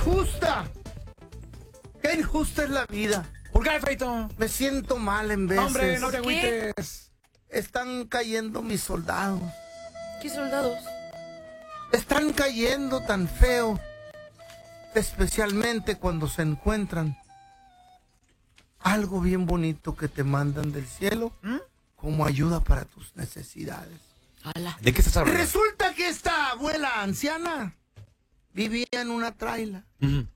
injusta! ¡Qué injusta es la vida! ¿Por qué, Feito? Me siento mal en veces. Hombre, no te ¿Por qué? agüites. Están cayendo mis soldados. ¿Qué soldados? Están cayendo tan feo. Especialmente cuando se encuentran algo bien bonito que te mandan del cielo como ayuda para tus necesidades. Ala. ¿De qué estás hablando? Resulta que esta abuela anciana vivía en una traila. Ujú.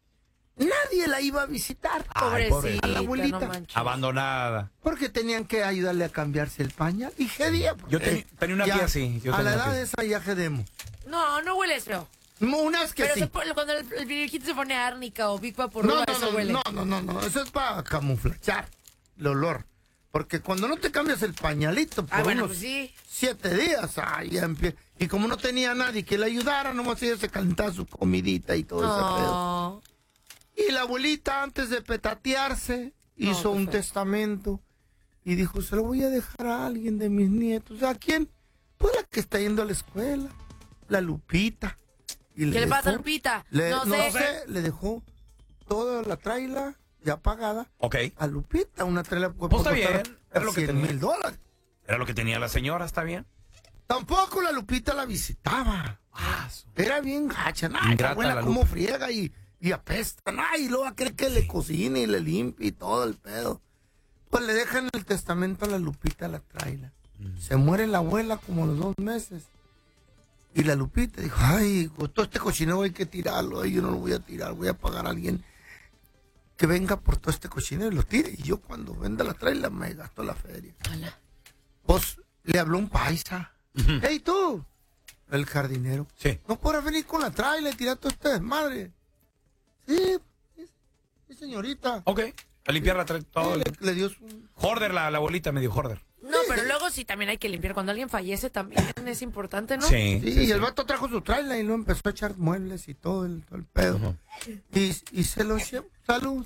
Nadie la iba a visitar. Ay, Pobrecita, a la abuelita. no manches. Abandonada. Porque tenían que ayudarle a cambiarse el pañal. Y gedía. Yo tenía una tía así. A la edad de esa ya gedemos. No, no hueles feo. Unas que Pero sí. cuando el viejito se pone árnica o Big No, Vaporub, no, eso huele. no. Eso es para camuflachar el olor. Porque cuando no te cambias el pañalito por Bueno, unos pues sí. 7 días, ya empieza. Y como no tenía nadie que le ayudara, nomás ella se calentaba su comidita y todo ese pedo. No. Y la abuelita, antes de petatearse, hizo un testamento y dijo, se lo voy a dejar a alguien de mis nietos. ¿A quién? Pues la que está yendo a la escuela, la Lupita. Y ¿Qué le pasa a Lupita? No sé. sé, le dejó toda la traila ya pagada Ok. a Lupita, una traila que Pues puede está costar bien, era lo que tenía. $100,000. Era lo que tenía la señora, ¿está bien? Tampoco la Lupita la visitaba. Era bien gacha, la Ingrata abuela la como Lupe. friega y apesta, y luego cree que le cocine y le limpie y todo el pedo. Pues le dejan el testamento a la Lupita la traila. Se muere la abuela como a los 2 meses. Y la Lupita dijo, ay, todo este cochinero hay que tirarlo, yo no lo voy a tirar, voy a pagar a alguien que venga por todo este cochinero y lo tire. Y yo cuando venda la traila me gasto la feria. Ala. Pues le habló un paisa. Hey, tú, el jardinero. Sí. ¿No podrás venir con la traila y tirar todo este desmadre? Sí, señorita. Ok. A limpiar todo. Le dio su... Jorder, la abuelita me dio Jorder. No, pero luego sí también hay que limpiar. Cuando alguien fallece también es importante, ¿no? Sí. Sí, y el vato trajo su traila y luego empezó a echar muebles y todo el pedo. Y se lo llevó. Salud.